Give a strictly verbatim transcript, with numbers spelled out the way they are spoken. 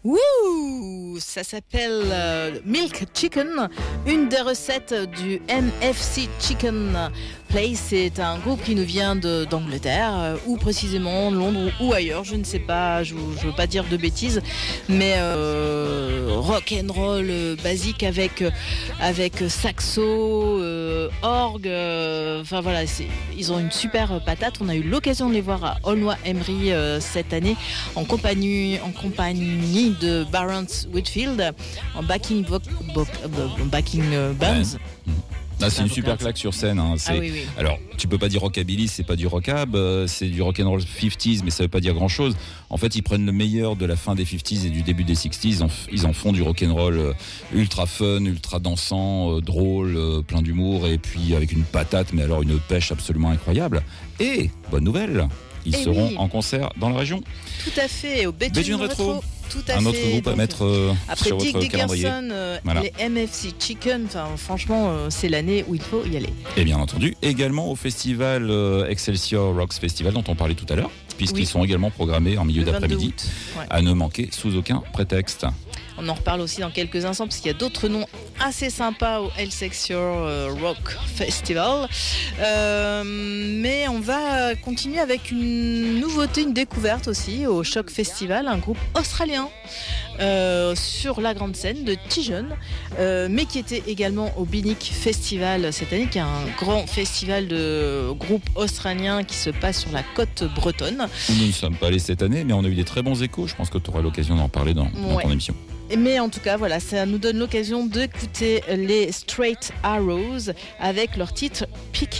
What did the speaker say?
Wouh, ça s'appelle euh, Milk Chicken, une des recettes du M F C Chicken Place. C'est un groupe qui nous vient de, d'Angleterre, euh, ou précisément Londres ou ailleurs, je ne sais pas, je ne veux pas dire de bêtises, mais euh, rock and roll euh, basique avec, euh, avec saxo, euh, orgue, euh, enfin voilà, c'est, ils ont une super patate. On a eu l'occasion de les voir à Aulnoy-Emery euh, cette année en compagnie, en compagnie de Barons Whitfield en backing, vo- vo- vo- backing euh, bands. Ouais. Ah, c'est une super claque sur scène. Hein. C'est... Ah oui, oui. Alors, tu peux pas dire rockabilly, c'est pas du rockab, euh, c'est du rock'n'roll cinquantaines, mais ça veut pas dire grand chose. En fait, ils prennent le meilleur de la fin des cinquantaines et du début des soixantaines. Ils en, ils en font du rock'n'roll euh, ultra fun, ultra dansant, euh, drôle, euh, plein d'humour, et puis avec une patate, mais alors une pêche absolument incroyable. Et, bonne nouvelle, ils Eh seront oui. en concert dans la région. Tout à fait, au Béthune Béthune Rétro. Rétro. Tout à Un fait. autre groupe Donc, à mettre euh, après sur Dick votre calendrier. Dickerson, euh, Voilà. les M F C Chicken, franchement, euh, c'est l'année où il faut y aller. Et bien entendu, également au festival euh, Excelsior Rocks Festival dont on parlait tout à l'heure, puisqu'ils Oui. sont également programmés en milieu Le vingt-deux d'après-midi, août. Ouais. à ne manquer sous aucun prétexte. On en reparle aussi dans quelques instants parce qu'il y a d'autres noms assez sympas au Excelsior euh, Rock Festival. Euh, mais on va continuer avec une nouveauté, une découverte aussi au Choc Festival, un groupe australien euh, sur la grande scène de Tijon, euh, mais qui était également au Binic Festival cette année, qui est un grand festival de groupes australiens qui se passe sur la côte bretonne. Nous ne sommes pas allés cette année, mais on a eu des très bons échos. Je pense que tu auras l'occasion d'en parler dans, dans Ouais. ton émission. Mais en tout cas, voilà, ça nous donne l'occasion d'écouter les Straight Arrows avec leur titre Picky.